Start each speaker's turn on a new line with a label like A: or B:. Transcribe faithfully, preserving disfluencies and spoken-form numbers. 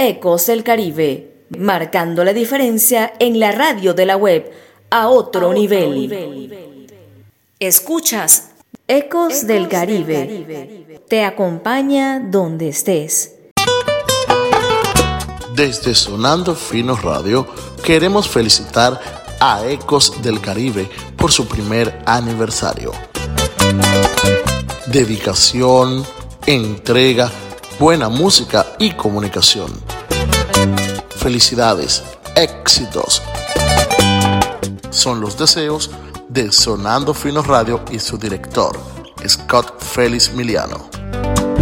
A: Ecos del Caribe, marcando la diferencia en la radio de la web a otro, a otro nivel. nivel. Escuchas Ecos, Ecos del, Caribe. del Caribe. Te acompaña donde estés.
B: Desde Sonando Fino Radio queremos felicitar a Ecos del Caribe por su primer aniversario. Dedicación, entrega, buena música y comunicación. Felicidades, éxitos. Son los deseos de Sonando Fino Radio y su director, Scott Félix Miliano.